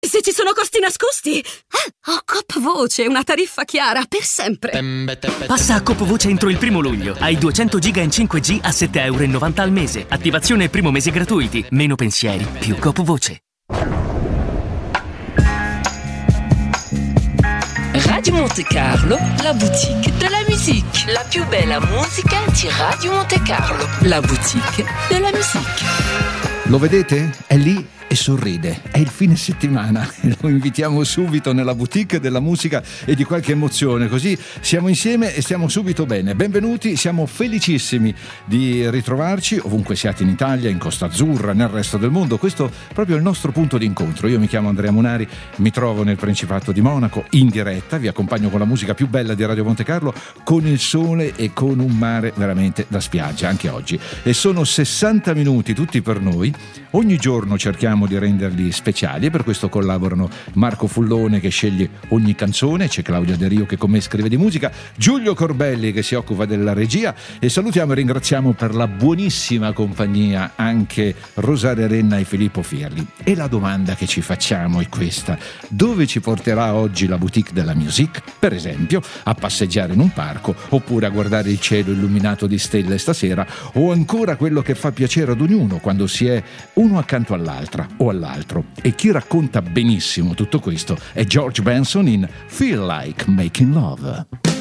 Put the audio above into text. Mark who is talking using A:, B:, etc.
A: Se ci sono costi nascosti. Ho Coop Voce, una tariffa chiara per sempre.
B: Passa a Coop Voce entro il 1° luglio. Hai 200 giga in 5G a €7,90 al mese. Attivazione e primo mese gratuiti. Meno pensieri, più Coop Voce.
C: Radio Monte Carlo, la boutique de la musique. La più bella musica di Radio Monte Carlo. La boutique de la musique.
D: Lo vedete? È lì e sorride. È il fine settimana. Lo invitiamo subito nella boutique della musica e di qualche emozione. Così siamo insieme e stiamo subito bene. Benvenuti, siamo felicissimi di ritrovarci ovunque siate in Italia, in Costa Azzurra, nel resto del mondo. Questo è proprio il nostro punto di incontro. Io mi chiamo Andrea Munari, mi trovo nel Principato di Monaco in diretta. Vi accompagno con la musica più bella di Radio Monte Carlo, con il sole e con un mare veramente da spiaggia anche oggi. E sono 60 minuti tutti per noi. Ogni giorno cerchiamo di renderli speciali e per questo collaborano Marco Fullone che sceglie ogni canzone, c'è Claudia De Rio che con me scrive di musica, Giulio Corbelli che si occupa della regia e salutiamo e ringraziamo per la buonissima compagnia anche Rosaria Renna e Filippo Fierli. E la domanda che ci facciamo è questa: dove ci porterà oggi la boutique della music? Per esempio a passeggiare in un parco, oppure a guardare il cielo illuminato di stelle stasera, o ancora quello che fa piacere ad ognuno quando si è uno accanto all'altra o all'altro. E chi racconta benissimo tutto questo è George Benson in Feel Like Making Love.